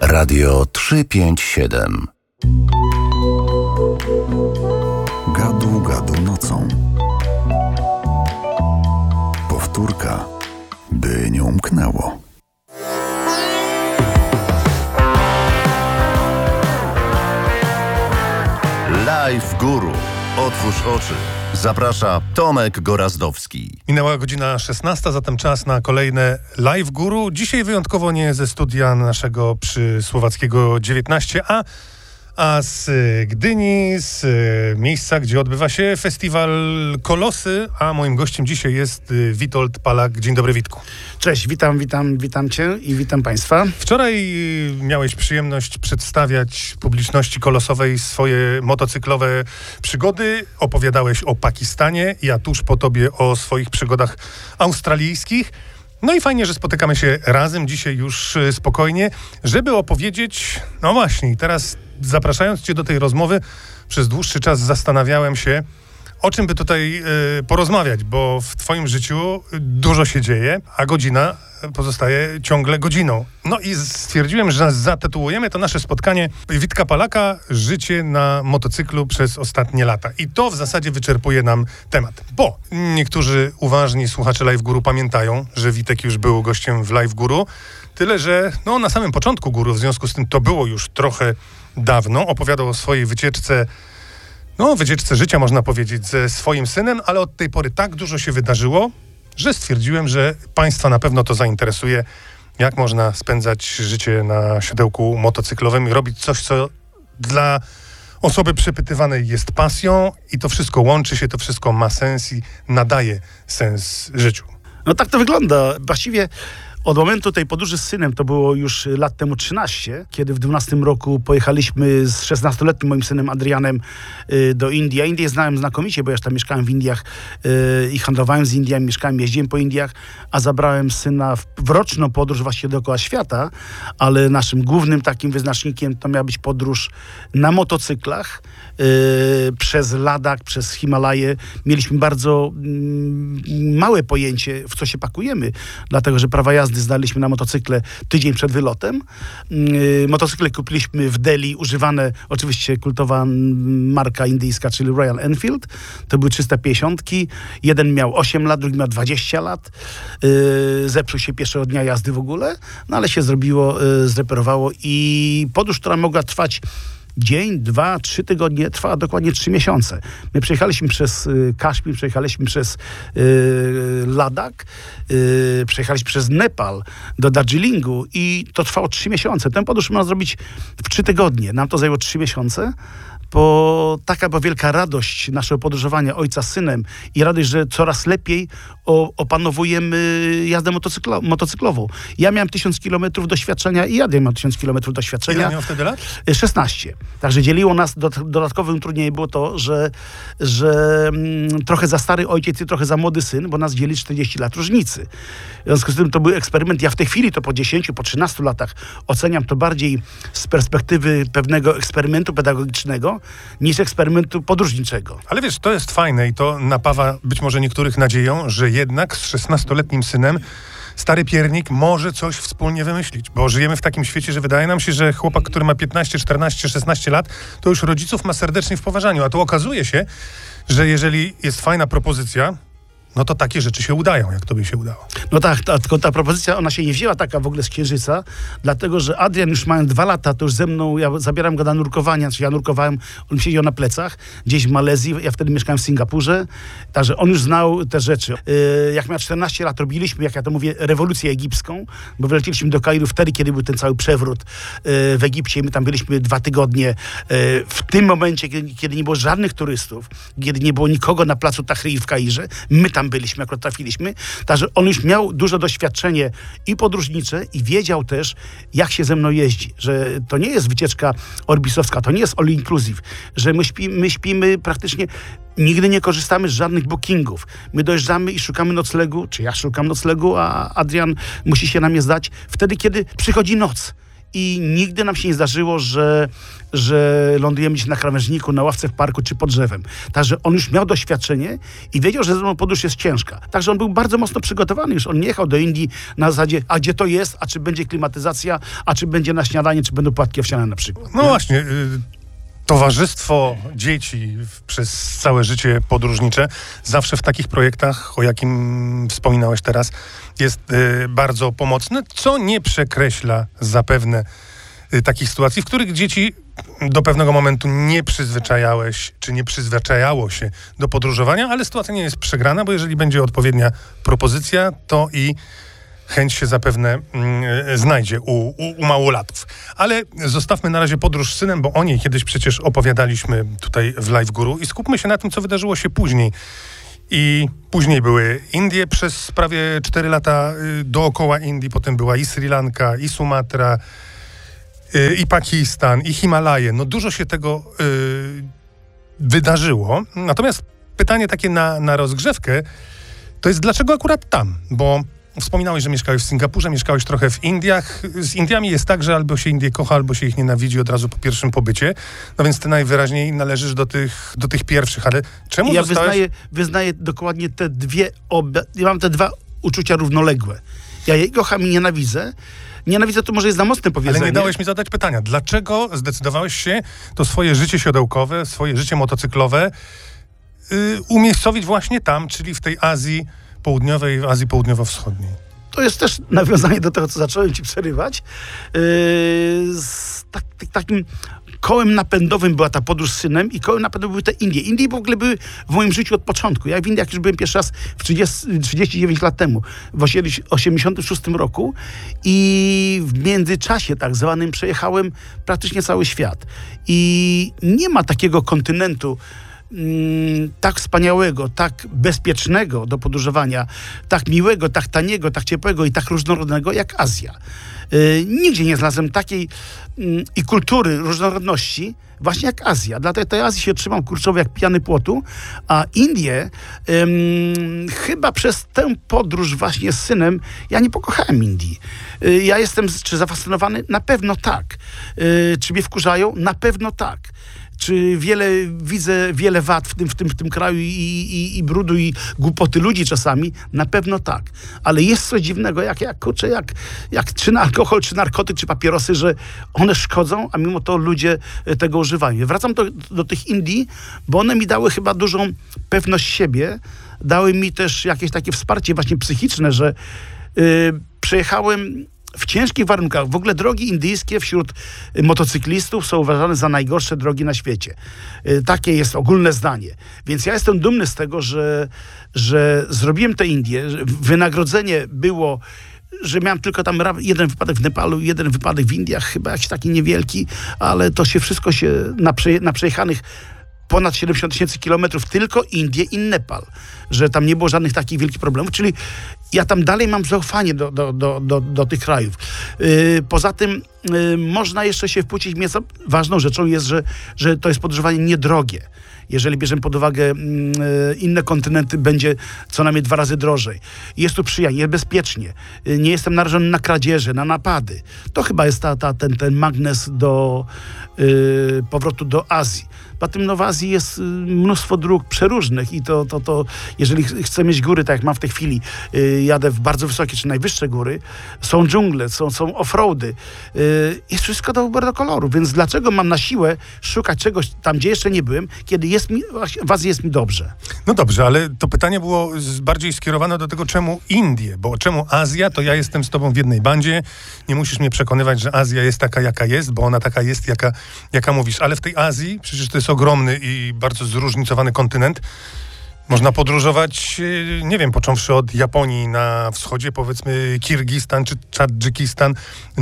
Radio 357. Gadu, gadu nocą. Powtórka, by nie umknęło. Live Guru. Otwórz oczy. Zaprasza Tomek Gorazdowski. Minęła godzina 16, zatem czas na kolejne Live Guru. Dzisiaj wyjątkowo nie ze studia naszego przy Słowackiego 19a, a z Gdyni, z miejsca, gdzie odbywa się festiwal Kolosy, a moim gościem dzisiaj jest Witold Palak. Dzień dobry, Witku. Cześć, witam Cię i witam Państwa. Wczoraj miałeś przyjemność przedstawiać publiczności kolosowej swoje motocyklowe przygody. Opowiadałeś o Pakistanie, ja tuż po tobie o swoich przygodach australijskich. No i fajnie, że spotykamy się razem dzisiaj już spokojnie, żeby opowiedzieć, no właśnie, i teraz zapraszając Cię do tej rozmowy, przez dłuższy czas zastanawiałem się, o czym by tutaj porozmawiać, bo w Twoim życiu dużo się dzieje, a godzina pozostaje ciągle godziną. No i stwierdziłem, że zatytułujemy to nasze spotkanie Witka Palaka Życie na motocyklu przez ostatnie lata. I to w zasadzie wyczerpuje nam temat, bo niektórzy uważni słuchacze Live Guru pamiętają, że Witek już był gościem w Live Guru, tyle że na samym początku Guru, w związku z tym to było już trochę dawno, opowiadał o swojej wycieczce życia, można powiedzieć, ze swoim synem, ale od tej pory tak dużo się wydarzyło, że stwierdziłem, że Państwa na pewno to zainteresuje, jak można spędzać życie na siodełku motocyklowym i robić coś, co dla osoby przepytywanej jest pasją i to wszystko łączy się, to wszystko ma sens i nadaje sens życiu. No tak to wygląda. Właściwie od momentu tej podróży z synem, to było już lat temu 13, kiedy w 12 roku pojechaliśmy z 16-letnim moim synem Adrianem do Indii. Indię znałem znakomicie, bo ja już tam mieszkałem w Indiach i handlowałem z Indiami, jeździłem po Indiach, a zabrałem syna w roczną podróż właściwie dookoła świata, ale naszym głównym takim wyznacznikiem to miała być podróż na motocyklach przez Ladak, przez Himalaje. Mieliśmy bardzo małe pojęcie, w co się pakujemy, dlatego że prawa jazdy zdaliśmy na motocykle tydzień przed wylotem. Motocykle kupiliśmy w Delhi, używane, oczywiście kultowa marka indyjska, czyli Royal Enfield. To były 350. Jeden miał 8 lat, drugi miał 20 lat. Zepsuł się pierwszego dnia jazdy w ogóle, no ale się zrobiło, zreperowało i podróż, która mogła trwać dzień, 2, 3 tygodnie, trwała dokładnie 3 miesiące. My przejechaliśmy przez Kaszmir, przejechaliśmy przez Ladak, przejechaliśmy przez Nepal do Darjeelingu i to trwało 3 miesiące. Tę podróż można zrobić w 3 tygodnie. Nam to zajęło 3 miesiące. Bo taka była wielka radość naszego podróżowania ojca z synem i radość, że coraz lepiej opanowujemy jazdę motocyklową. Ja miałem 1000 kilometrów doświadczenia i Adrian miał 1000 kilometrów doświadczenia. Ile miał wtedy lat? 16. Także dzieliło nas, dodatkowym utrudnieniem było to, że trochę za stary ojciec i trochę za młody syn, bo nas dzieli 40 lat różnicy. W związku z tym to był eksperyment. Ja w tej chwili to po 10, po 13 latach oceniam to bardziej z perspektywy pewnego eksperymentu pedagogicznego, niż eksperymentu podróżniczego. Ale wiesz, to jest fajne i to napawa być może niektórych nadzieją, że jednak z 16-letnim synem stary piernik może coś wspólnie wymyślić, bo żyjemy w takim świecie, że wydaje nam się, że chłopak, który ma 15, 14, 16 lat, to już rodziców ma serdecznie w poważaniu, a tu okazuje się, że jeżeli jest fajna propozycja, no to takie rzeczy się udają, jak tobie się udało. No tak, tylko ta propozycja, ona się nie wzięła taka w ogóle z księżyca, dlatego, że Adrian już mając 2 lata, to już ze mną, ja zabieram go na nurkowania, ja nurkowałem, on siedział na plecach, gdzieś w Malezji, ja wtedy mieszkałem w Singapurze, także on już znał te rzeczy. Jak miał 14 lat, robiliśmy, jak ja to mówię, rewolucję egipską, bo wyleciliśmy do Kairu wtedy, kiedy był ten cały przewrót w Egipcie, my tam byliśmy 2 tygodnie. W tym momencie, kiedy nie było żadnych turystów, kiedy nie było nikogo na placu Tahrir w Kairze, my tam byliśmy, akurat trafiliśmy. Także on już miał duże doświadczenie i podróżnicze i wiedział też, jak się ze mną jeździ. Że to nie jest wycieczka orbisowska, to nie jest all inclusive. Że my śpimy praktycznie, nigdy nie korzystamy z żadnych bookingów. My dojeżdżamy i szukamy noclegu, czy ja szukam noclegu, a Adrian musi się na mnie zdać wtedy, kiedy przychodzi noc. i nigdy nam się nie zdarzyło, że lądujemy się na krawężniku, na ławce w parku czy pod drzewem. Także on już miał doświadczenie i wiedział, że ze mną podróż jest ciężka. Także on był bardzo mocno przygotowany już. On nie jechał do Indii na zasadzie, a gdzie to jest, a czy będzie klimatyzacja, a czy będzie na śniadanie, czy będą płatki owsiane na przykład. No właśnie, towarzystwo dzieci przez całe życie podróżnicze zawsze w takich projektach, o jakim wspominałeś teraz, jest bardzo pomocne, co nie przekreśla zapewne takich sytuacji, w których dzieci do pewnego momentu nie przyzwyczajałeś, czy nie przyzwyczajało się do podróżowania, ale sytuacja nie jest przegrana, bo jeżeli będzie odpowiednia propozycja, to i chęć się zapewne znajdzie u małolatów. Ale zostawmy na razie podróż z synem, bo o niej kiedyś przecież opowiadaliśmy tutaj w Live Guru i skupmy się na tym, co wydarzyło się później. I później były Indie przez prawie 4 lata dookoła Indii, potem była i Sri Lanka, i Sumatra, i Pakistan, i Himalaje. No dużo się tego wydarzyło. Natomiast pytanie takie na rozgrzewkę, to jest dlaczego akurat tam? Bo wspominałeś, że mieszkałeś w Singapurze, mieszkałeś trochę w Indiach. Z Indiami jest tak, że albo się Indie kocha, albo się ich nienawidzi od razu po pierwszym pobycie. No więc ty najwyraźniej należysz do tych pierwszych, ale czemu Ja zostałeś... wyznaję dokładnie te ja mam te dwa uczucia równoległe. Ja jej kocham i nienawidzę. Nienawidzę to może jest za mocne powiedzenie. Ale nie dałeś mi zadać pytania. Dlaczego zdecydowałeś się to swoje życie siodełkowe, swoje życie motocyklowe umiejscowić właśnie tam, czyli w tej Azji Południowej, w Azji Południowo-Wschodniej? To jest też nawiązanie do tego, co zacząłem ci przerywać. Z takim kołem napędowym była ta podróż z synem i kołem napędowym były te Indie. Indie w ogóle były w moim życiu od początku. Ja w Indiach już byłem pierwszy raz 39 lat temu, w 86 roku i w międzyczasie tak zwanym przejechałem praktycznie cały świat. I nie ma takiego kontynentu tak wspaniałego, tak bezpiecznego do podróżowania, tak miłego, tak taniego, tak ciepłego i tak różnorodnego jak Azja. Nigdzie nie znalazłem takiej i kultury, różnorodności właśnie jak Azja. Dlatego tej Azji się trzymam kurczowo jak pijany płotu, a Indie chyba przez tę podróż właśnie z synem ja nie pokochałem Indii. Ja jestem czy zafascynowany? Na pewno tak. Czy mnie wkurzają? Na pewno tak. Czy widzę wiele wad w tym kraju i brudu i głupoty ludzi czasami? Na pewno tak. Ale jest coś dziwnego, jak czy alkohol, czy narkotyk, czy papierosy, że one szkodzą, a mimo to ludzie tego używają. Wracam do tych Indii, bo one mi dały chyba dużą pewność siebie, dały mi też jakieś takie wsparcie właśnie psychiczne, że przejechałem w ciężkich warunkach. W ogóle drogi indyjskie wśród motocyklistów są uważane za najgorsze drogi na świecie. Takie jest ogólne zdanie. Więc ja jestem dumny z tego, że zrobiłem te Indie. Wynagrodzenie było, że miałem tylko tam jeden wypadek w Nepalu, jeden wypadek w Indiach, chyba jakiś taki niewielki, ale to się wszystko na przejechanych ponad 70 000 kilometrów, tylko Indie i Nepal, że tam nie było żadnych takich wielkich problemów, czyli ja tam dalej mam zaufanie do tych krajów. Poza tym można jeszcze się wpłucić, ważną rzeczą jest, że to jest podróżowanie niedrogie. Jeżeli bierzemy pod uwagę inne kontynenty, będzie co najmniej 2 razy drożej. Jest tu przyjemnie, jest bezpiecznie. Nie jestem narażony na kradzieże, na napady. To chyba jest ten magnes do powrotu do Azji. Poza tym w Azji jest mnóstwo dróg przeróżnych i to jeżeli chcę mieć góry, tak jak mam w tej chwili, jadę w bardzo wysokie czy najwyższe góry, są dżungle, są offroady, jest wszystko do wyboru koloru, więc dlaczego mam na siłę szukać czegoś tam, gdzie jeszcze nie byłem, kiedy w Azji jest mi dobrze? No dobrze, ale to pytanie było bardziej skierowane do tego, czemu Indie, bo czemu Azja, to ja jestem z tobą w jednej bandzie, nie musisz mnie przekonywać, że Azja jest taka, jaka jest, bo ona taka jest, jaka mówisz, ale w tej Azji, przecież to jest ogromny i bardzo zróżnicowany kontynent. Można podróżować, nie wiem, począwszy od Japonii na wschodzie, powiedzmy Kirgistan czy Tadżykistan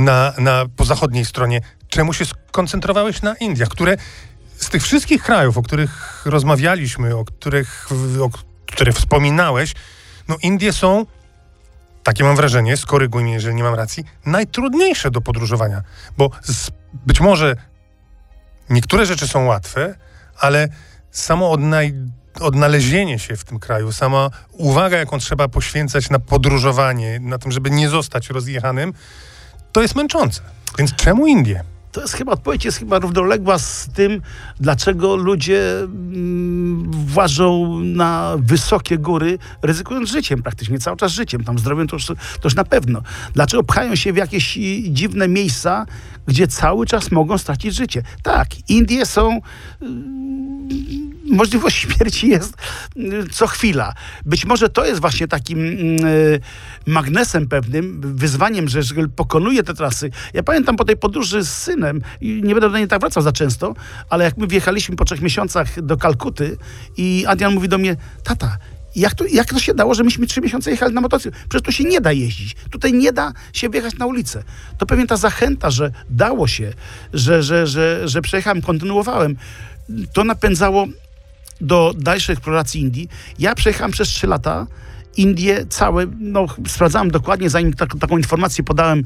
po zachodniej stronie. Czemu się skoncentrowałeś na Indiach, które z tych wszystkich krajów, o których rozmawialiśmy, o których wspominałeś, no Indie są, takie mam wrażenie, skoryguj mnie, jeżeli nie mam racji, najtrudniejsze do podróżowania, bo być może niektóre rzeczy są łatwe, ale samo odnalezienie się w tym kraju, sama uwaga, jaką trzeba poświęcać na podróżowanie, na tym, żeby nie zostać rozjechanym, to jest męczące. Więc czemu Indie? To jest chyba, odpowiedź jest chyba równoległa z tym, dlaczego ludzie włażą na wysokie góry, ryzykując życiem praktycznie, cały czas życiem, tam zdrowiem to już na pewno. Dlaczego pchają się w jakieś dziwne miejsca, gdzie cały czas mogą stracić życie. Tak, Indie są... Możliwość śmierci jest co chwila. Być może to jest właśnie takim magnesem pewnym, wyzwaniem, że pokonuje te trasy. Ja pamiętam po tej podróży z synem, i nie będę do niej tak wracał za często, ale jak my wjechaliśmy po 3 miesiącach do Kalkuty i Adrian mówi do mnie, tata, jak to się dało, że myśmy 3 miesiące jechali na motocyklu? Przecież tu się nie da jeździć. Tutaj nie da się wjechać na ulicę. To pewnie ta zachęta, że dało się, że przejechałem, kontynuowałem, to napędzało do dalszej eksploracji Indii. Ja przejechałem przez 3 lata Indie całe, sprawdzałem dokładnie, zanim taką informację podałem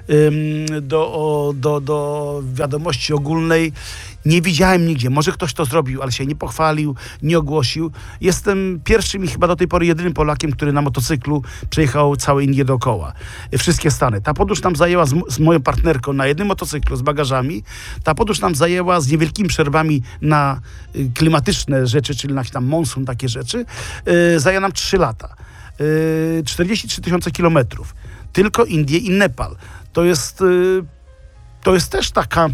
do wiadomości ogólnej. Nie widziałem nigdzie. Może ktoś to zrobił, ale się nie pochwalił, nie ogłosił. Jestem pierwszym i chyba do tej pory jedynym Polakiem, który na motocyklu przejechał całe Indie dookoła. Wszystkie Stany. Ta podróż nam zajęła z moją partnerką na jednym motocyklu z bagażami. Ta podróż nam zajęła z niewielkimi przerwami na klimatyczne rzeczy, czyli na tam monsun, takie rzeczy. Zajęła nam 3 lata. 43 000 kilometrów. Tylko Indie i Nepal. To jest też taka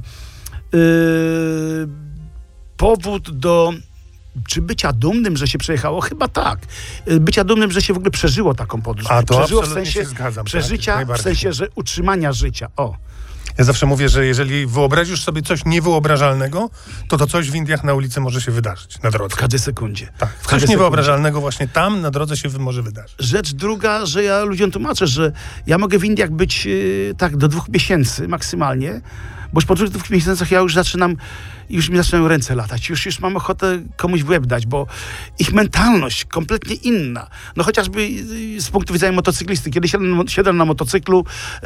powód do bycia dumnym, że się przejechało? Chyba tak. Bycia dumnym, że się w ogóle przeżyło taką podróż. A to przeżyło absolutnie się zgadzam. Przeżycia tak, w sensie, że utrzymania życia. Ja zawsze mówię, że jeżeli wyobrazisz sobie coś niewyobrażalnego, to coś w Indiach na ulicy może się wydarzyć na drodze. W każdej sekundzie. Tak, w każdej coś niewyobrażalnego właśnie tam na drodze się może wydarzyć. Rzecz druga, że ja ludziom tłumaczę, że ja mogę w Indiach być tak do 2 miesięcy maksymalnie, bo już po 2 miesiącach ja już mi zaczynają ręce latać, już mam ochotę komuś w łeb dać, bo ich mentalność kompletnie inna. No chociażby z punktu widzenia motocyklisty. Kiedy siedzę na motocyklu,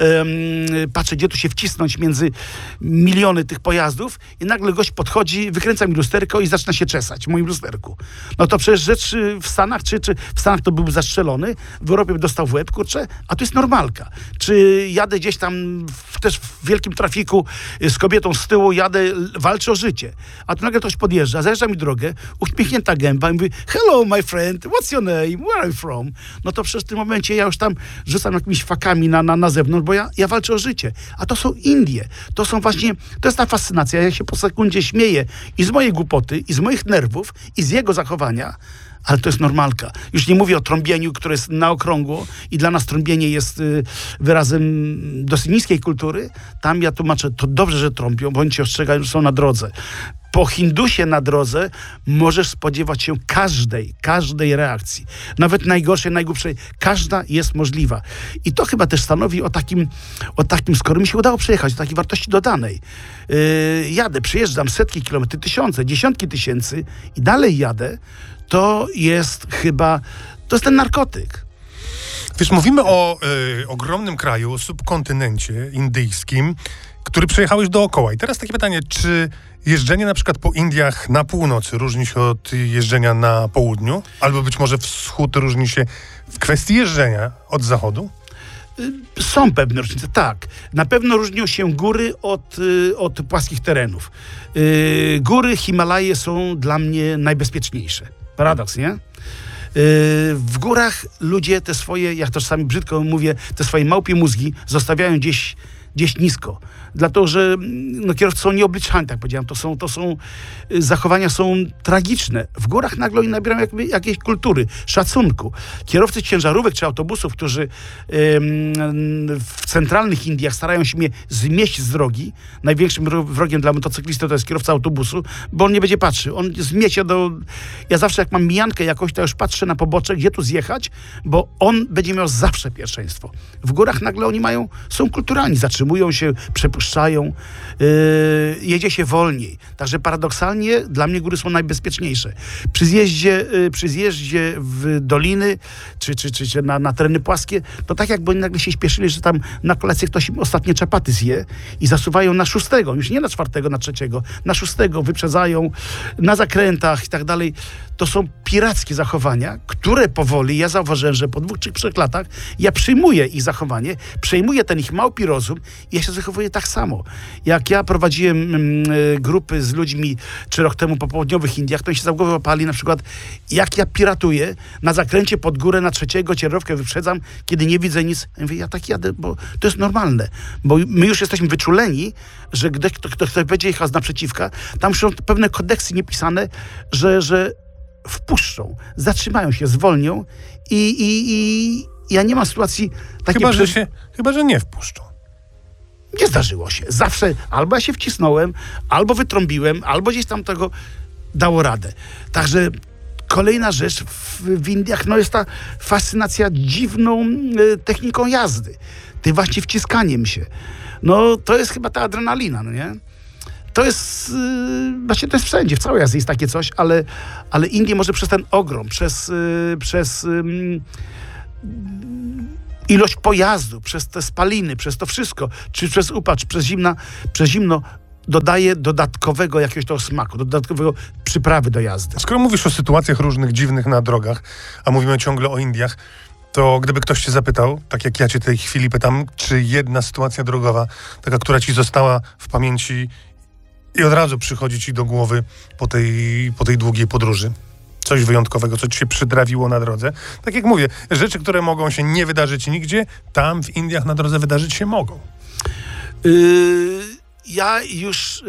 patrzę, gdzie tu się wcisnąć między miliony tych pojazdów i nagle gość podchodzi, wykręca mi lusterko i zaczyna się czesać w moim lusterku. No to przecież rzecz w Stanach, czy w Stanach to byłby zastrzelony, w Europie by dostał w łeb, kurczę, a to jest normalka. Czy jadę gdzieś tam też w wielkim trafiku z kobietą z tyłu, walczę o życie. A tu nagle ktoś podjeżdża, zajeżdża mi drogę, uśmiechnięta gęba i mówi, hello my friend, what's your name, where are you from? No to przecież w tym momencie ja już tam rzucam jakimiś fakami na zewnątrz, bo ja walczę o życie. A to są Indie. To są właśnie, to jest ta fascynacja. Ja się po sekundzie śmieję i z mojej głupoty, i z moich nerwów, i z jego zachowania, ale to jest normalka. Już nie mówię o trąbieniu, które jest na okrągło i dla nas trąbienie jest wyrazem dosyć niskiej kultury. Tam ja tłumaczę, to dobrze, że trąbią, bo oni cię ostrzegają, że są na drodze. Po Hindusie na drodze możesz spodziewać się każdej reakcji. Nawet najgorszej, najgłupszej. Każda jest możliwa. I to chyba też stanowi o takim, skoro mi się udało przejechać, o takiej wartości dodanej. Jadę, przyjeżdżam setki kilometrów, tysiące, dziesiątki tysięcy i dalej jadę, to jest ten narkotyk. Wiesz, mówimy o ogromnym kraju, subkontynencie indyjskim, który przejechałeś dookoła. I teraz takie pytanie, czy jeżdżenie na przykład po Indiach na północy różni się od jeżdżenia na południu? Albo być może wschód różni się w kwestii jeżdżenia od zachodu? Są pewne różnice, tak. Na pewno różnią się góry od płaskich terenów. Góry, Himalaje są dla mnie najbezpieczniejsze. Paradoks, nie? W górach ludzie te swoje, jak to czasami brzydko mówię, te swoje małpie mózgi zostawiają gdzieś nisko. Dlatego, że kierowcy są nieobliczalni, tak powiedziałem. To są zachowania są tragiczne. W górach nagle oni nabierają jakiejś kultury, szacunku. Kierowcy ciężarówek czy autobusów, którzy w centralnych Indiach starają się mnie zmieść z drogi. Największym wrogiem dla motocyklisty to jest kierowca autobusu, bo on nie będzie patrzył. On zmiecie Ja zawsze jak mam mijankę jakoś, to już patrzę na pobocze, gdzie tu zjechać, bo on będzie miał zawsze pierwszeństwo. W górach nagle oni są kulturalni, zatrzymują się, przepuszczają, jedzie się wolniej. Także paradoksalnie dla mnie góry są najbezpieczniejsze. Przy zjeździe w doliny, czy na tereny płaskie, to tak jakby oni nagle się śpieszyli, że tam na kolację ktoś im ostatnie czapaty zje i zasuwają na 6, już nie na 4, na 3, na 6, wyprzedzają na zakrętach i tak dalej. to są pirackie zachowania, które powoli, ja zauważyłem, że po 2 czy 3 latach ja przyjmuję ich zachowanie, przejmuję ten ich małpi rozum i ja się zachowuję tak samo. Jak ja prowadziłem grupy z ludźmi 3 rok temu po południowych Indiach, to oni się za głowę łapali na przykład, jak ja piratuję na zakręcie pod górę na 3, ciężarówkę wyprzedzam, kiedy nie widzę nic. Ja mówię, ja tak jadę, bo to jest normalne, bo my już jesteśmy wyczuleni, że gdy ktoś będzie jechał z naprzeciwka, tam są pewne kodeksy niepisane, że wpuszczą, zatrzymają się, zwolnią i ja nie mam sytuacji takiej... Chyba, że nie wpuszczą. Nie zdarzyło się. Zawsze albo ja się wcisnąłem, albo wytrąbiłem, albo gdzieś tam tego dało radę. Także kolejna rzecz w Indiach, no jest ta fascynacja dziwną techniką jazdy. Tym właśnie wciskaniem się. No to jest chyba ta adrenalina, no nie? To jest, właśnie to jest wszędzie, w całej Azji jest takie coś, ale Indie może przez ten ogrom, przez ilość pojazdu, przez te spaliny, przez to wszystko, czy przez upacz, przez zimno, dodaje dodatkowego jakiegoś toho smaku, dodatkowego przyprawy do jazdy. Skoro mówisz o sytuacjach różnych, dziwnych na drogach, a mówimy ciągle o Indiach, to gdyby ktoś cię zapytał, tak jak ja cię tej chwili pytam, czy jedna sytuacja drogowa, taka, która ci została w pamięci i od razu przychodzi ci do głowy po tej długiej podróży? Coś wyjątkowego, co ci się przytrafiło na drodze. Tak jak mówię, rzeczy, które mogą się nie wydarzyć nigdzie, tam w Indiach na drodze wydarzyć się mogą. Ja już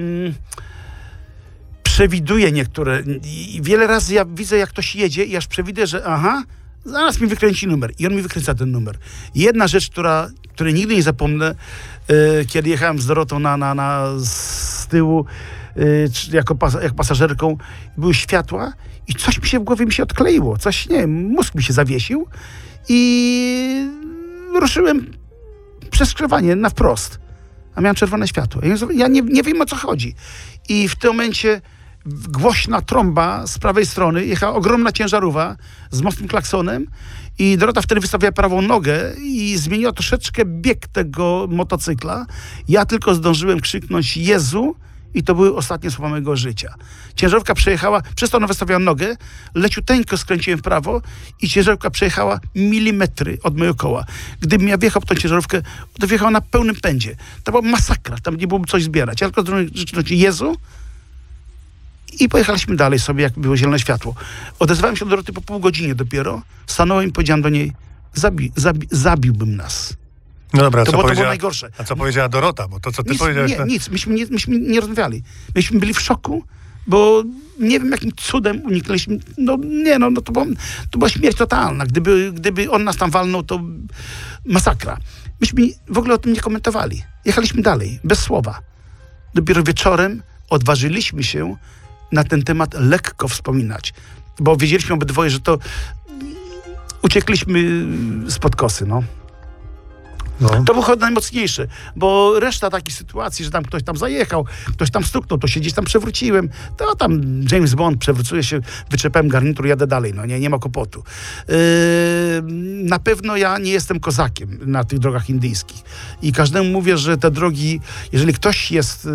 przewiduję niektóre. I wiele razy ja widzę, jak ktoś jedzie i aż przewiduję, że zaraz mi wykręci numer. I on mi wykręca ten numer. Jedna rzecz, której nigdy nie zapomnę, kiedy jechałem z Dorotą z tyłu, jak pasażerką, były światła i coś mi się w głowie odkleiło. Coś, nie wiem, mózg mi się zawiesił i ruszyłem przez skrzyżowanie na wprost. A miałem czerwone światło. Ja nie wiem, o co chodzi. I w tym momencie głośna trąba z prawej strony, jechała ogromna ciężarówka z mocnym klaksonem i Dorota wtedy wystawiała prawą nogę i zmieniła troszeczkę bieg tego motocykla. Ja tylko zdążyłem krzyknąć Jezu i to były ostatnie słowa mojego życia. Ciężarówka przejechała, przez to ona wystawiała nogę, leciuteńko skręciłem w prawo i ciężarówka przejechała milimetry od mojego koła. Gdybym ja wjechał w tą ciężarówkę, to wjechała na pełnym pędzie. To była masakra, tam nie byłoby coś zbierać. Ja tylko zdążyłem krzyknąć Jezu i pojechaliśmy dalej sobie, jak było zielone światło. Odezwałem się do Doroty po pół godzinie dopiero, stanąłem i powiedziałem do niej, zabiłbym nas. No dobra, to było najgorsze. A co powiedziała Dorota? Bo to, co ty powiedziałeś... Nic. Myśmy nie rozmawiali. Myśmy byli w szoku, bo nie wiem, jakim cudem uniknęliśmy. To była śmierć totalna. Gdyby on nas tam walnął, to masakra. Myśmy w ogóle o tym nie komentowali. Jechaliśmy dalej, bez słowa. Dopiero wieczorem odważyliśmy się na ten temat lekko wspominać. Bo wiedzieliśmy obydwoje, że to uciekliśmy spod kosy, no. To było chyba najmocniejsze, bo reszta takich sytuacji, że tam ktoś tam zajechał, ktoś tam stuknął, to się gdzieś tam przewróciłem, to tam James Bond, przewrócuje się, wyczepałem garnitur, jadę dalej, no nie ma kłopotu. Na pewno ja nie jestem kozakiem na tych drogach indyjskich i każdemu mówię, że te drogi, jeżeli ktoś jest...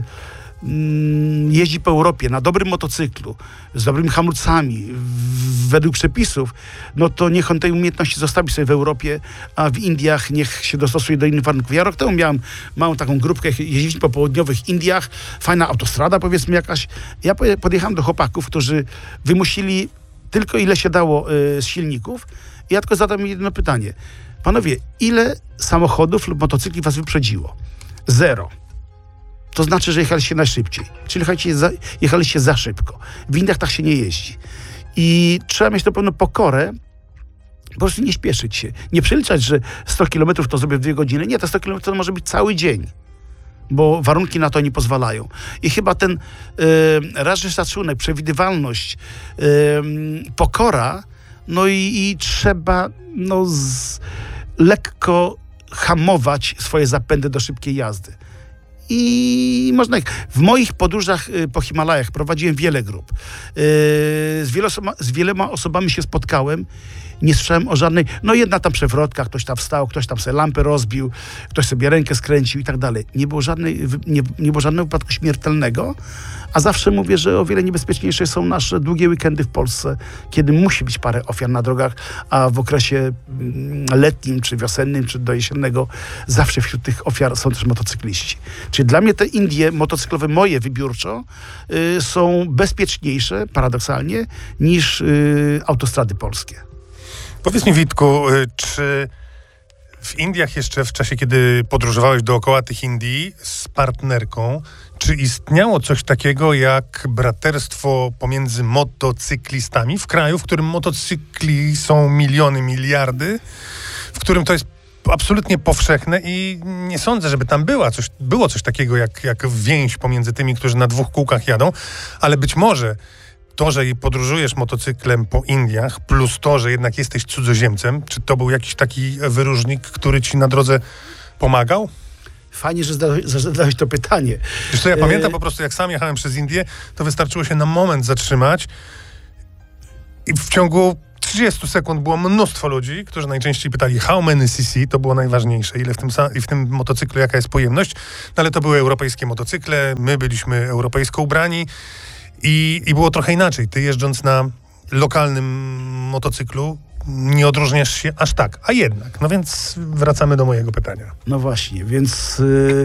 jeździ po Europie na dobrym motocyklu, z dobrymi hamulcami, według przepisów, no to niech on tej umiejętności zostawi sobie w Europie, a w Indiach niech się dostosuje do innych warunków. Ja rok temu miałem małą taką grupkę, jeździliśmy po południowych Indiach, fajna autostrada powiedzmy jakaś. Ja podjechałem do chłopaków, którzy wymusili tylko ile się dało z silników i ja tylko zadam mi jedno pytanie. Panowie, ile samochodów lub motocykli was wyprzedziło? 0. To znaczy, że jechaliście najszybciej. Czyli jechaliście za szybko. W Indiach tak się nie jeździ. I trzeba mieć na pewno pokorę, po prostu nie śpieszyć się. Nie przeliczać, że 100 km to zrobię w 2 godziny. Nie, te 100 km to może być cały dzień, bo warunki na to nie pozwalają. I chyba ten raźny szacunek, przewidywalność, pokora, no i trzeba lekko hamować swoje zapędy do szybkiej jazdy. I można w moich podróżach po Himalajach prowadziłem wiele grup. Z wieloma osobami się spotkałem Nie słyszałem o żadnej, no jedna tam przewrotka, ktoś tam wstał, ktoś tam sobie lampę rozbił, ktoś sobie rękę skręcił i tak dalej. Nie było żadnego wypadku śmiertelnego, a zawsze mówię, że o wiele niebezpieczniejsze są nasze długie weekendy w Polsce, kiedy musi być parę ofiar na drogach, a w okresie letnim, czy wiosennym, czy do jesiennego zawsze wśród tych ofiar są też motocykliści. Czyli dla mnie te Indie motocyklowe, moje wybiórczo, są bezpieczniejsze, paradoksalnie, niż autostrady polskie. Powiedz mi, Witku, czy w Indiach jeszcze w czasie, kiedy podróżowałeś dookoła tych Indii z partnerką, czy istniało coś takiego jak braterstwo pomiędzy motocyklistami w kraju, w którym motocykli są miliony, miliardy, w którym to jest absolutnie powszechne i nie sądzę, żeby tam było coś takiego jak więź pomiędzy tymi, którzy na dwóch kółkach jadą, ale być może to, że podróżujesz motocyklem po Indiach, plus to, że jednak jesteś cudzoziemcem, czy to był jakiś taki wyróżnik, który ci na drodze pomagał? Fajnie, że zadałeś to pytanie. Wiesz co, ja pamiętam po prostu, jak sam jechałem przez Indię, to wystarczyło się na moment zatrzymać i w ciągu 30 sekund było mnóstwo ludzi, którzy najczęściej pytali how many cc, to było najważniejsze, ile w tym motocyklu, jaka jest pojemność, no ale to były europejskie motocykle, my byliśmy europejsko ubrani i było trochę inaczej. Ty jeżdżąc na lokalnym motocyklu nie odróżniasz się aż tak, a jednak. No więc wracamy do mojego pytania. No właśnie, więc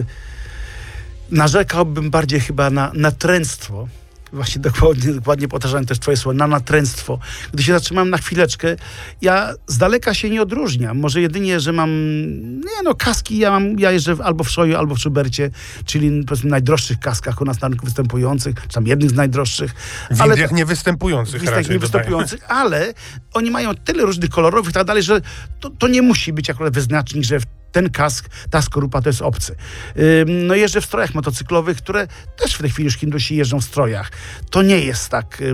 narzekałbym bardziej chyba na natręctwo. Właśnie dokładnie powtarzałem też twoje słowa, na natręctwo. Gdy się zatrzymałem na chwileczkę, ja z daleka się nie odróżniam. Może jedynie, że mam, kaski, ja jeżdżę albo w Szoju, albo w Schubercie, czyli powiedzmy najdroższych kaskach u nas na rynku występujących, czy tam jednych z najdroższych. W Indiach niewystępujących w Indiach niewystępujących, ale oni mają tyle różnych kolorów i tak dalej, że to nie musi być akurat wyznacznik, że ten kask, ta skorupa to jest obcy. No jeżdżę w strojach motocyklowych, które też w tej chwili już Hindusi jeżdżą w strojach. To nie jest tak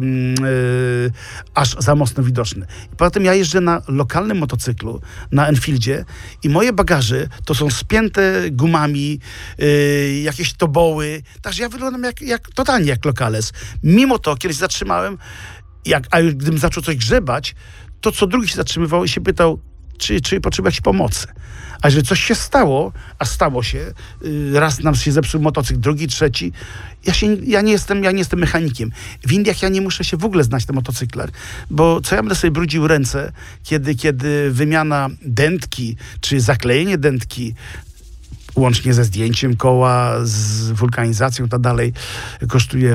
aż za mocno widoczne. I poza tym ja jeżdżę na lokalnym motocyklu, na Enfieldzie i moje bagaże to są spięte gumami, jakieś toboły. Także ja wyglądam totalnie jak lokales. Mimo to, kiedyś zatrzymałem, a już gdybym zaczął coś grzebać, to co drugi się zatrzymywał i się pytał, czy potrzeba jakiejś pomocy. A jeżeli coś się stało, a stało się, raz nam się zepsuł motocykl, drugi, trzeci, ja nie jestem mechanikiem. W Indiach ja nie muszę się w ogóle znać na motocyklach, bo co ja będę sobie brudził ręce, kiedy wymiana dętki, czy zaklejenie dętki, łącznie ze zdjęciem koła, z wulkanizacją i tak dalej, kosztuje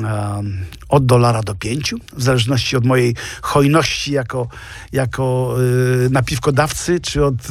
od $1 do 5, w zależności od mojej hojności jako napiwkodawcy, czy od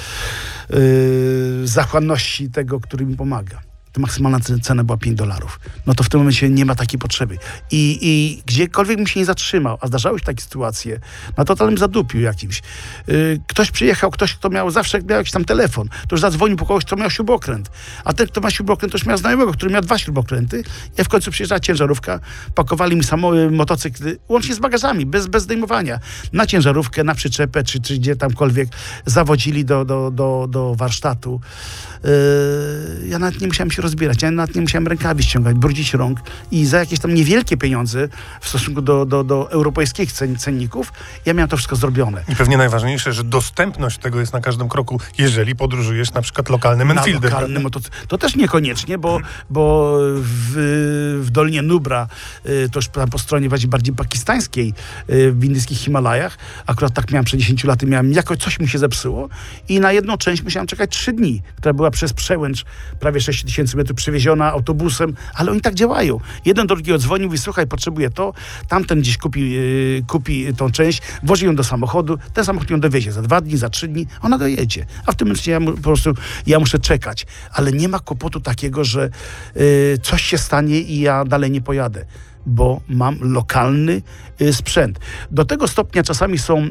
zachłanności tego, który mi pomaga. To maksymalna cena była $5. No to w tym momencie nie ma takiej potrzeby. I gdziekolwiek bym się nie zatrzymał, a zdarzały się takie sytuacje, na totalnym zadupiu jakimś. Ktoś przyjechał, kto zawsze miał jakiś tam telefon, to już zadzwonił po kogoś, kto miał śrubokręt. A ten, kto ma śrubokręt, to już miał znajomego, który miał 2 śrubokręty. I w końcu przyjeżdżała ciężarówka, pakowali mi motocykl, łącznie z bagażami, bez zdejmowania, na ciężarówkę, na przyczepę, czy gdzie tamkolwiek, zawodzili do warsztatu. Ja nawet nie musiałem się rozbierać, ja nawet nie musiałem rękawi ściągać, brudzić rąk i za jakieś tam niewielkie pieniądze w stosunku do europejskich cenników, ja miałem to wszystko zrobione. I pewnie najważniejsze, że dostępność tego jest na każdym kroku, jeżeli podróżujesz na przykład lokalnym Enfieldem. To też niekoniecznie, bo w Dolinie Nubra, to już po stronie bardziej pakistańskiej, w indyjskich Himalajach, akurat tak miałem przed 10 laty, jakoś coś mi się zepsuło i na jedną część musiałem czekać 3 dni, która była przez przełęcz prawie 6000 metrów przewieziona autobusem, ale oni tak działają. Jeden do drugiego dzwonił i słuchaj, potrzebuję to, tamten gdzieś kupi tą część, włoży ją do samochodu, ten samochód ją dowiezie za 2 dni, za 3 dni, ona dojedzie. A w tym momencie ja muszę czekać. Ale nie ma kłopotu takiego, że coś się stanie i ja dalej nie pojadę, bo mam lokalny sprzęt. Do tego stopnia czasami są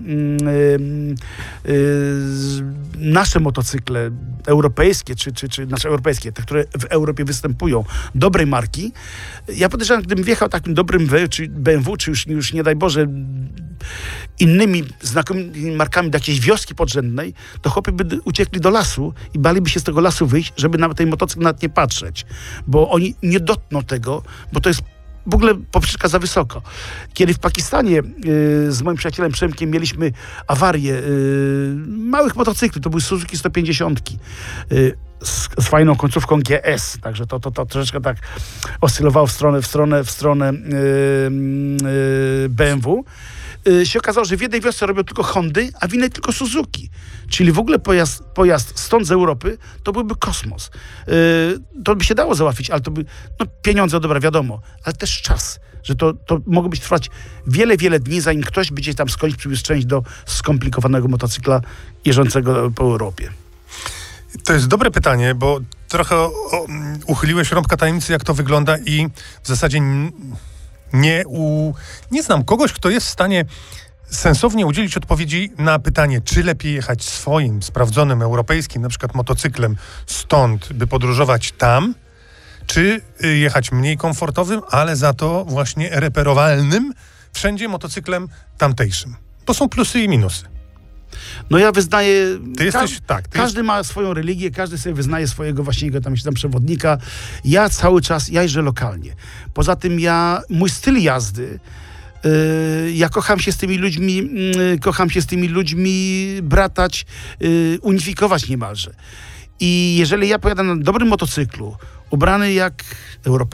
nasze motocykle europejskie, czy nasze europejskie, te, które w Europie występują, dobrej marki. Ja podejrzewam, gdybym wjechał takim dobrym BMW, czy już nie daj Boże innymi znakomymi markami do jakiejś wioski podrzędnej, to chłopy by uciekli do lasu i baliby się z tego lasu wyjść, żeby na ten motocykl nawet nie patrzeć. Bo oni nie dotkną tego, bo to jest w ogóle poprzeczka za wysoko. Kiedy w Pakistanie z moim przyjacielem Przemkiem mieliśmy awarię małych motocykli, to były Suzuki 150 z fajną końcówką GS, także to troszeczkę tak oscylowało w stronę BMW. Się okazało, że w jednej wiosce robią tylko Hondy, a w innej tylko Suzuki. Czyli w ogóle pojazd stąd z Europy to byłby kosmos. To by się dało załatwić, ale to by, pieniądze, dobra, wiadomo, ale też czas, że to mogłoby trwać wiele, wiele dni, zanim ktoś by gdzieś tam skądś przywiózł część do skomplikowanego motocykla jeżdżącego po Europie. To jest dobre pytanie, bo trochę uchyliłeś rąbka tajemnicy, jak to wygląda i w zasadzie nie znam kogoś, kto jest w stanie sensownie udzielić odpowiedzi na pytanie, czy lepiej jechać swoim, sprawdzonym, europejskim, na przykład motocyklem stąd, by podróżować tam, czy jechać mniej komfortowym, ale za to właśnie reperowalnym wszędzie motocyklem tamtejszym. To są plusy i minusy. No ja wyznaję... Każdy ma swoją religię, każdy sobie wyznaje swojego właściwego tam przewodnika. Ja cały czas jeżdżę lokalnie. Poza tym mój styl jazdy, ja kocham się z tymi ludźmi bratać, unifikować niemalże. I jeżeli ja pojadę na dobrym motocyklu, ubrany jak Europejczyk,